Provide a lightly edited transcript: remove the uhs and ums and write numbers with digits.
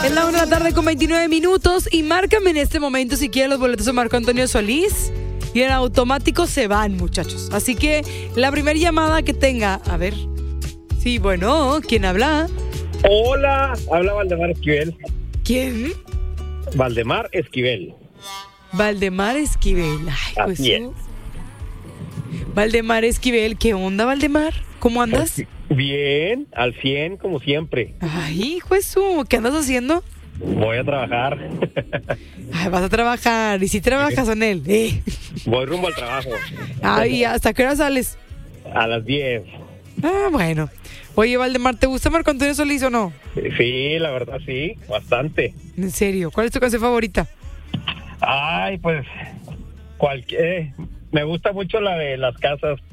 Es la 1:29 p.m. y márcame en este momento si quieres los boletos de Marco Antonio Solís. Y en automático se van, muchachos. Así que la primera llamada que tenga, a ver. Sí, bueno, ¿quién habla? Hola, habla Valdemar Esquivel. ¿Quién? Valdemar Esquivel. Valdemar Esquivel. Ay, pues Así es. Valdemar Esquivel, ¿qué onda, Valdemar? ¿Cómo andas? Bien, al 100 como siempre. Ay, Jesús, ¿qué andas haciendo? Voy a trabajar. Ay, vas a trabajar. ¿Y si trabajas en él? Voy rumbo al trabajo. Ay, ¿hasta qué hora sales? A las 10. Ah, bueno. Oye, Valdemar, ¿te gusta Marco Antonio Solís o no? Sí, la verdad sí, bastante. En serio, ¿cuál es tu canción favorita? Ay, pues me gusta mucho la de Las Casas